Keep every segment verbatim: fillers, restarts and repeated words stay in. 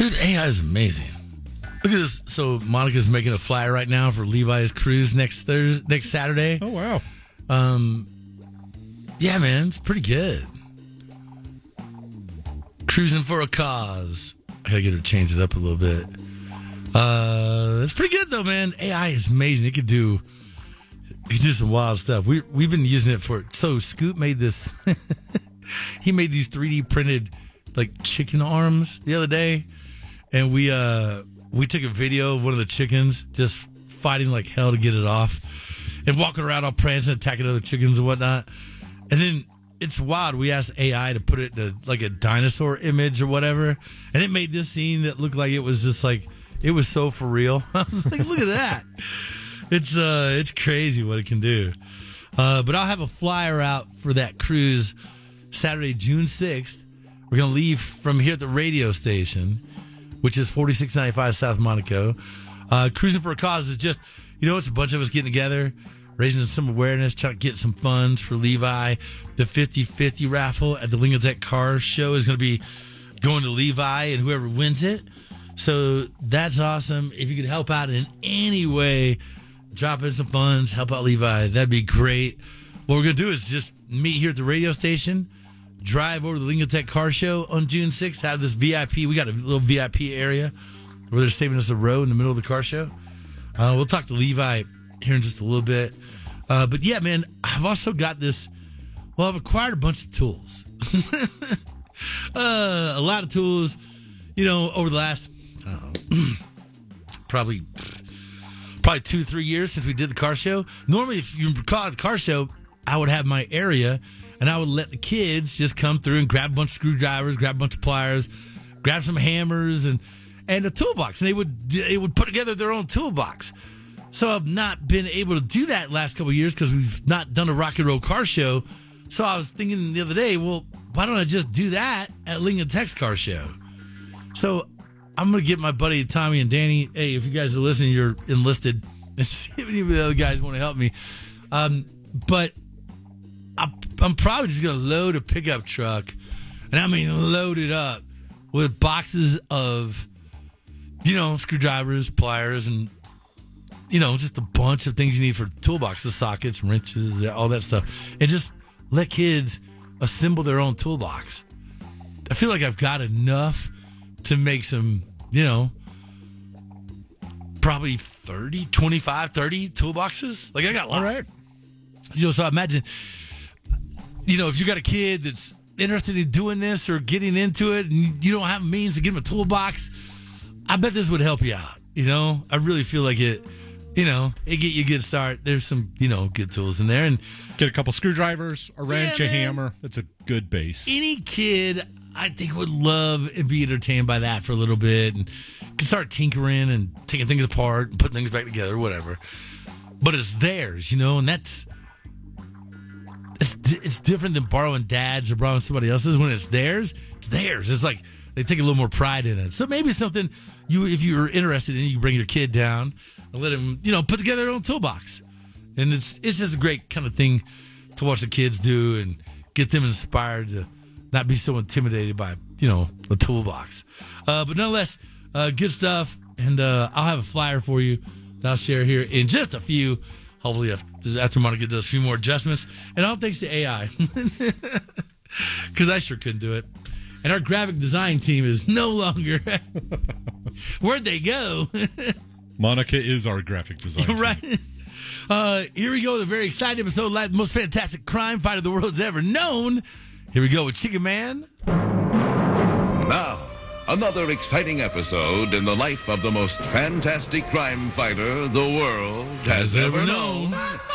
Dude, A I is amazing. Look at this. So Monica's making a flyer right now for Levi's cruise next Thursday, next Saturday. Oh, wow. Um, yeah, man, it's pretty good. Cruising for a cause. I gotta get her to change it up a little bit. Uh, it's pretty good though, man. A I is amazing. It could do, it could do some wild stuff. We we've been using it for. So Scoop made this. He made these three D printed like chicken arms the other day, and we uh we took a video of one of the chickens just fighting like hell to get it off, and walking around all prancing, attacking other chickens and whatnot. And then it's wild. We asked A I to put it to like a dinosaur image or whatever, and it made this scene that looked like it was just like it was so for real. I was like, look at that. It's uh, it's crazy what it can do. Uh, but I'll have a flyer out for that cruise Saturday, June sixth. We're gonna leave from here at the radio station, which is forty-six ninety-five South Monaco. Uh, Cruising for a Cause is just, you know, it's a bunch of us getting together, raising some awareness, trying to get some funds for Levi. The fifty-fifty raffle at the Lincoln Tech Car Show is going to be going to Levi and whoever wins it. So that's awesome. If you could help out in any way, drop in some funds, help out Levi, that'd be great. What we're going to do is just meet here at the radio station, drive over to the Lincoln Tech Car Show on June sixth, have this V I P. We got a little V I P area where they're saving us a row in the middle of the car show. Uh, we'll talk to Levi here in just a little bit. Uh, but yeah, man, I've also got this. Well, I've acquired a bunch of tools. uh, a lot of tools, you know, over the last, I don't know, probably, probably two to three years since we did the car show. Normally, if you recall at the car show, I would have my area and I would let the kids just come through and grab a bunch of screwdrivers, grab a bunch of pliers, grab some hammers and, and a toolbox. And they would, they would put together their own toolbox. So I've not been able to do that last couple of years because we've not done a rock and roll car show. So I was thinking the other day, well, why don't I just do that at Lincoln Tech's car show? So I'm going to get my buddy Tommy and Danny. Hey, if you guys are listening, you're enlisted. And see if any of the other guys want to help me. Um, but I, I'm probably just going to load a pickup truck. And I mean load it up with boxes of, you know, screwdrivers, pliers, and you know, just a bunch of things you need for toolbox, the sockets, wrenches, all that stuff. And just let kids assemble their own toolbox. I feel like I've got enough to make some, you know, probably thirty, twenty-five, thirty toolboxes. Like I got a lot. All right. You know, so I imagine, you know, if you got a kid that's interested in doing this or getting into it and you don't have means to give them a toolbox, I bet this would help you out. You know, I really feel like it. You know, it get you a good start. There's some, you know, good tools in there. And get a couple screwdrivers, a wrench, yeah, a hammer. That's a good base. Any kid, I think, would love and be entertained by that for a little bit and can start tinkering and taking things apart and putting things back together, whatever. But it's theirs, you know, and that's it's, it's different than borrowing dad's or borrowing somebody else's. When it's theirs, it's theirs. It's like they take a little more pride in it. So maybe something you, if you're interested in, you can bring your kid down and let them, you know, put together their own toolbox. And it's it's just a great kind of thing to watch the kids do and get them inspired to not be so intimidated by, you know, a toolbox. Uh, but nonetheless, uh, good stuff. And uh, I'll have a flyer for you that I'll share here in just a few. Hopefully after Monica does a few more adjustments. And all thanks to A I. Because I sure couldn't do it. And our graphic design team is no longer. Where'd they go? Monica is our graphic designer. Right. Uh, here we go with a very exciting episode, like the most fantastic crime fighter the world's ever known. Here we go with Chicken Man. Now, another exciting episode in the life of the most fantastic crime fighter the world has, has ever known.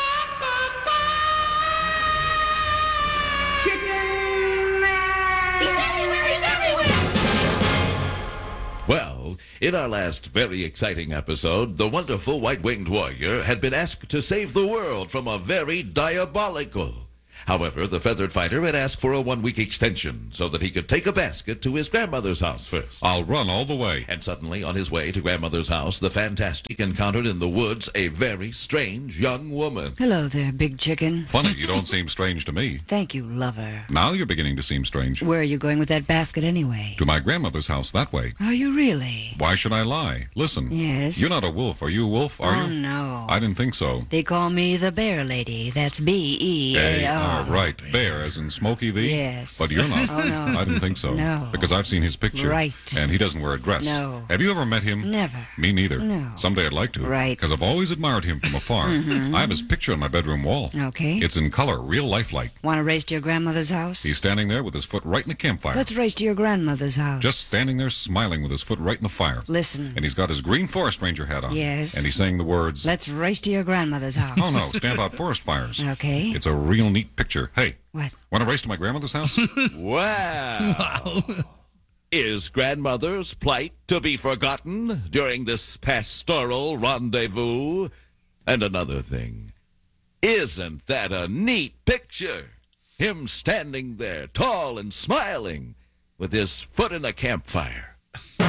Well, in our last very exciting episode, the wonderful white-winged warrior had been asked to save the world from a very diabolical However, the feathered fighter had asked for a one-week extension so that he could take a basket to his grandmother's house first. I'll run all the way. And suddenly, on his way to grandmother's house, the Fantastic encountered in the woods a very strange young woman. Hello there, big chicken. Funny, you don't seem strange to me. Thank you, lover. Now you're beginning to seem strange. Where are you going with that basket anyway? To my grandmother's house that way. Are you really? Why should I lie? Listen. Yes? You're not a wolf. Are you a wolf, are Oh, you? no. I didn't think so. They call me the bear lady. That's B E A A R. R, right. Bear, as in Smokey the? Yes. But you're not. Oh, no. I didn't think so. No. Because I've seen his picture. Right. And he doesn't wear a dress. No. Have you ever met him? Never. Me neither. No. Someday I'd like to. Right. Because I've always admired him from afar. Mm-hmm. I have his picture on my bedroom wall. Okay. It's in color, real lifelike. Want to race to your grandmother's house? He's standing there with his foot right in the campfire. Let's race to your grandmother's house. Just standing there smiling with his foot right in the fire. Listen. And he's got his green forest ranger hat on. Yes. And he's saying the words, Let's race to your grandmother's house. oh no, stamp out forest fires. Okay. It's a real neat picture. Hey, What? want to race to my grandmother's house? Wow. Is grandmother's plight to be forgotten during this pastoral rendezvous? And another thing, isn't that a neat picture? Him standing there, tall and smiling, with his foot in the campfire.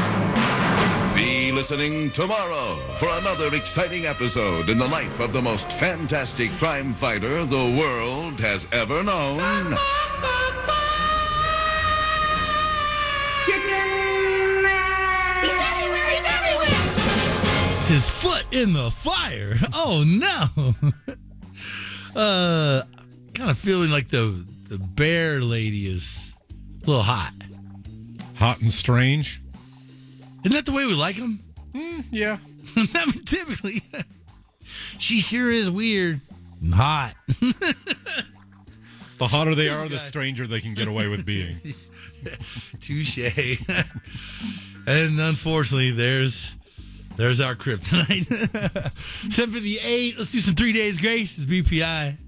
Be listening tomorrow for another exciting episode in the life of the most fantastic crime fighter the world has ever known. His foot in the fire. Oh no. uh, kind of feeling like the the bear lady is a little hot. Hot and strange. Isn't that the way we like them? Yeah. I mean, typically, she sure is weird and hot. The hotter they are, the stranger they can get away with being. Touche. And unfortunately, there's there's our kryptonite. seven fifty-eight. Let's do some three days grace. It's B P I.